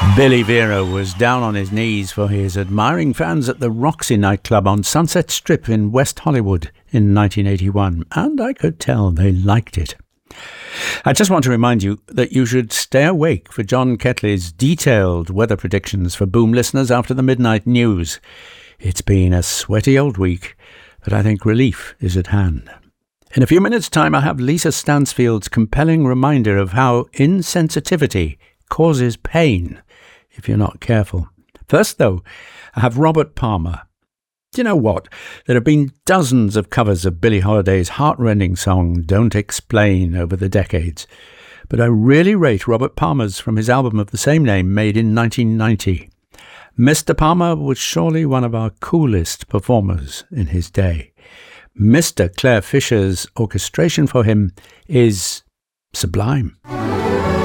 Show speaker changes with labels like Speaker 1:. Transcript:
Speaker 1: Billy Vera was down on his knees for his admiring fans at the Roxy nightclub on Sunset Strip in West Hollywood in 1981, and I could tell they liked it. I just want to remind you that you should stay awake for John Ketley's detailed weather predictions for Boom listeners after the midnight news. It's been a sweaty old week, but I think relief is at hand. In a few minutes' time, I'll have Lisa Stansfield's compelling reminder of how insensitivity causes pain if you're not careful. First, though, I have Robert Palmer. Do you know what? There have been dozens of covers of Billie Holiday's heartrending song Don't Explain over the decades, but I really rate Robert Palmer's from his album of the same name made in 1990. Mr. Palmer was surely one of our coolest performers in his day. Mr. Claire Fisher's orchestration for him is sublime.